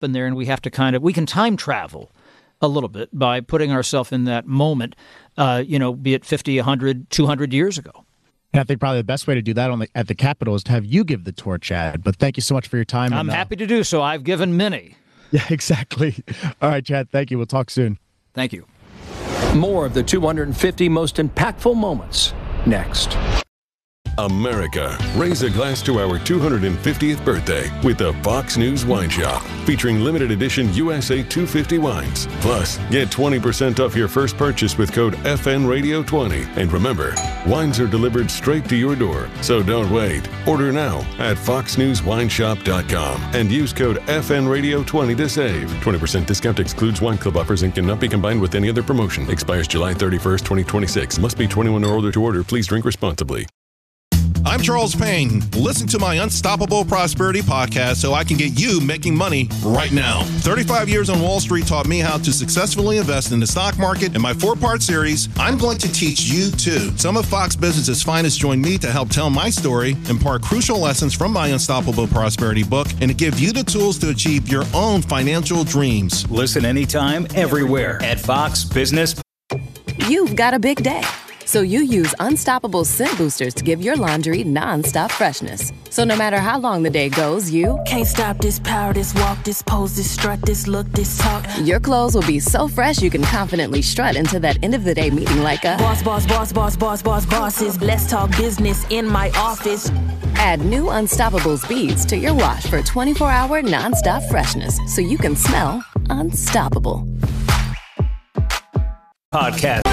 happen there, and we have to we can time travel a little bit by putting ourselves in that moment, be it 50, 100, 200 years ago. And I think probably the best way to do that at the Capitol is to have you give the tour, Chad. But thank you so much for your time. I'm happy to do so. I've given many. Yeah, exactly. All right, Chad, thank you. We'll talk soon. Thank you. More of the 250 most impactful moments next. America, raise a glass to our 250th birthday with the Fox News Wine Shop, featuring limited edition USA 250 wines. Plus, get 20% off your first purchase with code FNRadio20. And remember, wines are delivered straight to your door, so don't wait. Order now at foxnewswineshop.com and use code FNRadio20 to save. 20% discount excludes wine club offers and cannot be combined with any other promotion. Expires July 31st, 2026. Must be 21 or older to order. Please drink responsibly. I'm Charles Payne. Listen to my Unstoppable Prosperity podcast so I can get you making money right now. 35 years on Wall Street taught me how to successfully invest in the stock market. In my 4-part series, I'm going to teach you too. Some of Fox Business's finest join me to help tell my story, impart crucial lessons from my Unstoppable Prosperity book, and to give you the tools to achieve your own financial dreams. Listen anytime, everywhere at Fox Business. You've got a big day, so you use Unstoppable Scent Boosters to give your laundry nonstop freshness. So no matter how long the day goes, you can't stop this power, this walk, this pose, this strut, this look, this talk. Your clothes will be so fresh you can confidently strut into that end of the day meeting like a bosses. Let's talk business in my office. Add new Unstoppables beads to your wash for 24-hour nonstop freshness so you can smell unstoppable. Podcast.